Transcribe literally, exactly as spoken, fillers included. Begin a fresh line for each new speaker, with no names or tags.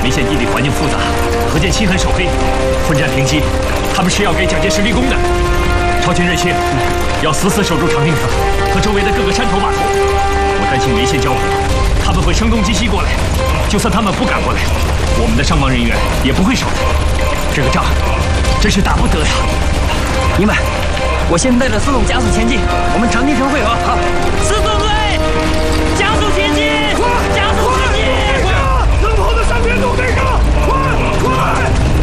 梅县地理环境复杂，可见漆痕手黑，混战平击，他们是要给蒋介石立功的。朝廷认清，要死死守住长定寺和周围的各个山头码头。我担心梅县交火，他们会声东击西过来。就算他们不敢过来，我们的伤亡人员也不会少的。这个仗真是打不得呀！
明白。我先带着孙总加速前进。